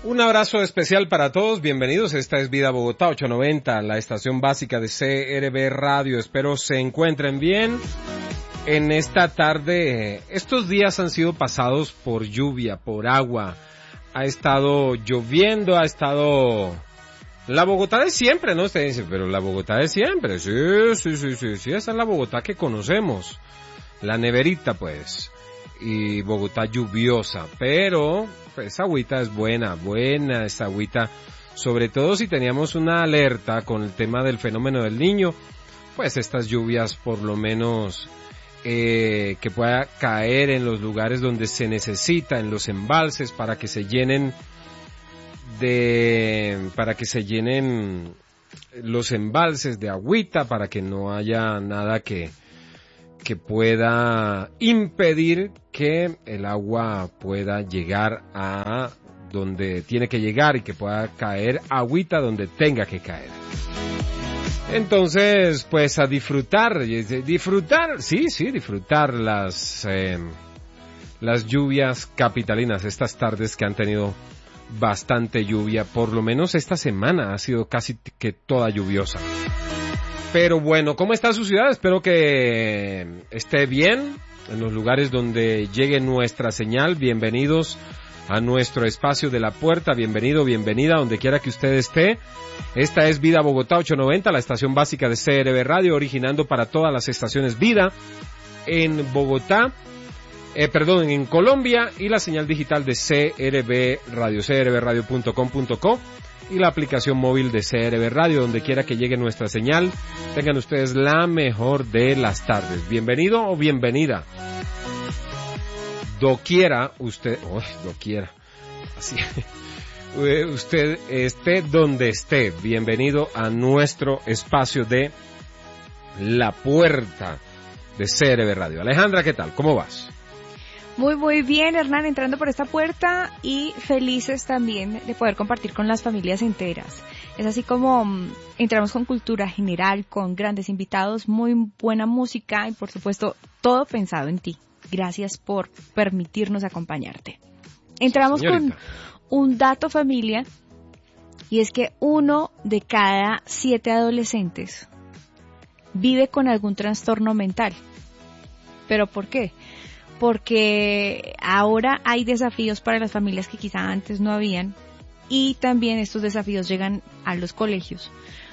Un abrazo especial para todos, bienvenidos, esta es Vida Bogotá 890, la estación básica de CRB Radio, espero se encuentren bien en esta tarde. Estos días han sido pasados por lluvia, por agua, ha estado lloviendo, ha estado la Bogotá de siempre, ¿no? Ustedes dicen, pero la Bogotá de siempre, sí, esa es la Bogotá que conocemos, la neverita pues, y Bogotá lluviosa, pero esa agüita es buena esa agüita, sobre todo si teníamos una alerta con el tema del fenómeno del Niño, pues estas lluvias por lo menos que pueda caer en los lugares donde se necesita, en los embalses, para que se llenen los embalses de agüita, para que no haya nada que pueda impedir que el agua pueda llegar a donde tiene que llegar y que pueda caer agüita donde tenga que caer. Entonces, pues a disfrutar las lluvias capitalinas, estas tardes que han tenido bastante lluvia, por lo menos esta semana ha sido casi que toda lluviosa. Pero bueno, ¿cómo está su ciudad? Espero que esté bien en los lugares donde llegue nuestra señal. Bienvenidos a nuestro espacio de la puerta. Bienvenido, bienvenida, donde quiera que usted esté. Esta es Vida Bogotá 890, la estación básica de CRB Radio, originando para todas las estaciones Vida en Bogotá, en Colombia, y la señal digital de CRB Radio, crbradio.com.co. y la aplicación móvil de CRB Radio, donde quiera que llegue nuestra señal. Tengan ustedes la mejor de las tardes. Bienvenido o bienvenida. Doquiera usted, así, usted esté donde esté, bienvenido a nuestro espacio de La Puerta de CRB Radio. Alejandra, ¿qué tal? ¿Cómo vas? Muy bien, Hernán, entrando por esta puerta y felices también de poder compartir con las familias enteras. Es así como entramos con cultura general, con grandes invitados, muy buena música y por supuesto todo pensado en ti. Gracias por permitirnos acompañarte. Entramos con un dato familia, y es que 1 de cada 7 adolescentes vive con algún trastorno mental. ¿Pero por qué? Porque ahora hay desafíos para las familias que quizá antes no habían, y también estos desafíos llegan a los colegios,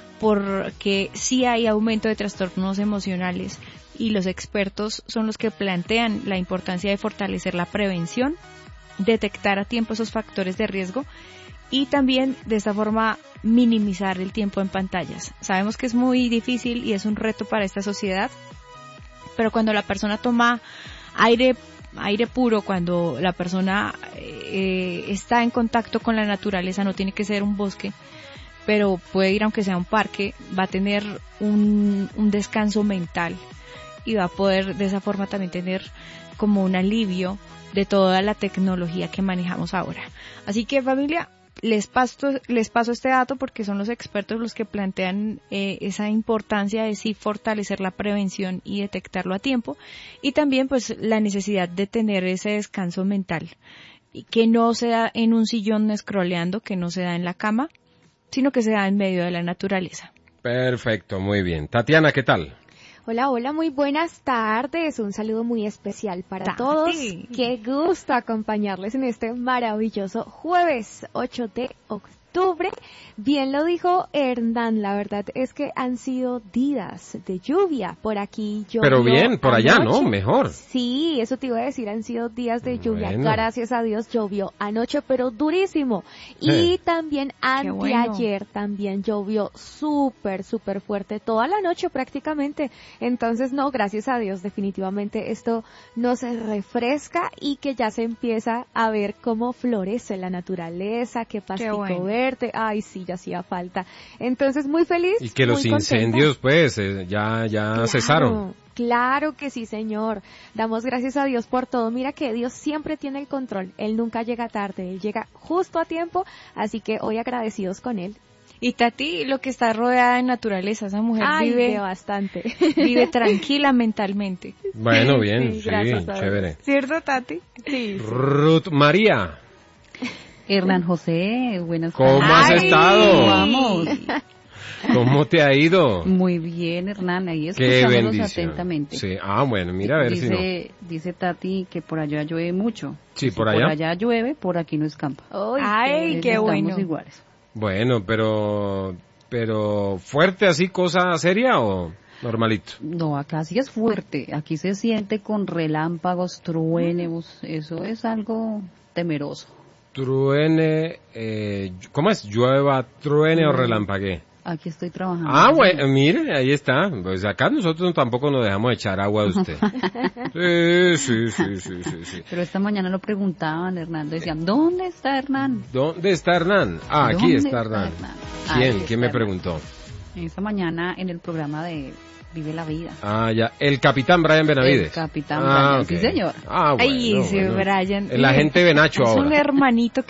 porque sí hay aumento de trastornos emocionales y los expertos son los que plantean la importancia de fortalecer la prevención, detectar a tiempo esos factores de riesgo y también de esta forma minimizar el tiempo en pantallas. Sabemos que es muy difícil y es un reto para esta sociedad, pero cuando la persona toma aire puro, cuando la persona está en contacto con la naturaleza, no tiene que ser un bosque, pero puede ir aunque sea a un parque, va a tener un descanso mental y va a poder de esa forma también tener como un alivio de toda la tecnología que manejamos ahora. Así que, familia, les paso este dato porque son los expertos los que plantean esa importancia de sí fortalecer la prevención y detectarlo a tiempo, y también pues la necesidad de tener ese descanso mental que no se da en un sillón scrolleando, que no se da en la cama, sino que se da en medio de la naturaleza. Perfecto, muy bien. Tatiana, ¿qué tal? Hola, muy buenas tardes. Un saludo muy especial para todos. Qué gusto acompañarles en este maravilloso jueves 8 de octubre. Bien lo dijo Hernán, la verdad es que han sido días de lluvia. Por aquí llovió. Pero bien, por allá, anoche. ¿no? Mejor. Sí, eso te iba a decir, han sido días de lluvia. Bueno. Gracias a Dios llovió anoche, pero durísimo. Y también anteayer también llovió súper fuerte, toda la noche prácticamente. Entonces, no, gracias a Dios, definitivamente esto nos refresca y que ya se empieza a ver cómo florece la naturaleza, qué pastico verde. Ay, sí, ya hacía falta. Entonces, muy feliz. Y que los incendios, pues, ya claro, cesaron. Claro que sí, señor. Damos gracias a Dios por todo. Mira que Dios siempre tiene el control. Él nunca llega tarde, Él llega justo a tiempo. Así que hoy agradecidos con Él. Y Tati, lo que está rodeada de naturaleza, esa mujer vive bastante. Vive tranquila mentalmente. Bueno, bien, sí, gracias, chévere. ¿Cierto, Tati? Sí. Ruth María. Hernán José, buenas tardes. ¿Cómo has estado? Vamos. ¿Cómo te ha ido? Muy bien, Hernán, ahí escuchándolos atentamente. Sí, bueno, mira a ver si no. Dice Tati que por allá llueve mucho. Sí, por allá. Por allá llueve, por aquí no escampa. Ay, qué bueno. Estamos iguales. Bueno, pero fuerte así, cosa seria o normalito. No, acá sí es fuerte. Aquí se siente con relámpagos, truenos. Eso es algo temeroso. Truene, ¿cómo es? Llueva, truene o relampaguee. Aquí estoy trabajando. Bueno, mire, ahí está. Pues acá nosotros tampoco nos dejamos echar agua de usted. Sí. Pero esta mañana lo preguntaban, Hernán. Decían, ¿dónde está Hernán? ¿Dónde está Hernán? Aquí está Hernán. ¿Quién me preguntó? Esta mañana en el programa de Vive la Vida. Ya. El capitán Brian Benavides. El capitán Brian, okay. Sí, señor. Bueno, sí, Brian. El agente Benacho ahora. Es un hermanito